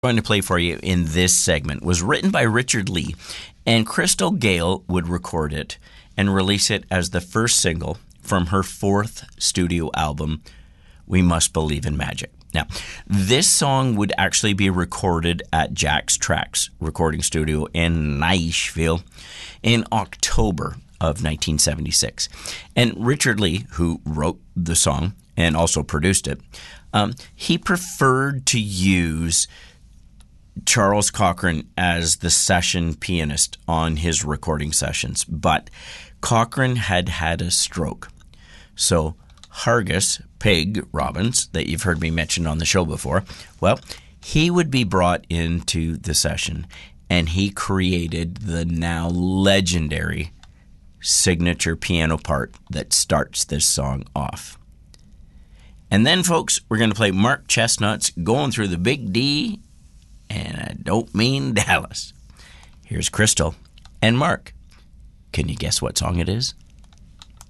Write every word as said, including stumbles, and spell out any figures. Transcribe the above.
Going to play for you in this segment was written by Richard Lee, and Crystal Gayle would record it and release it as the first single from her fourth studio album, We Must Believe in Magic. Now, this song would actually be recorded at Jack's Tracks recording studio in Nashville in October of nineteen seventy-six. And Richard Lee, who wrote the song and also produced it, um, he preferred to use Charles Cochran as the session pianist on his recording sessions, but Cochran had had a stroke. So Hargus Pig Robbins, that you've heard me mention on the show before, well, he would be brought into the session, and he created the now legendary signature piano part that starts this song off. And then, folks, we're going to play Mark Chestnut's Going Through the Big D, and I don't mean Dallas. Here's Crystal and Mark. Can you guess what song it is?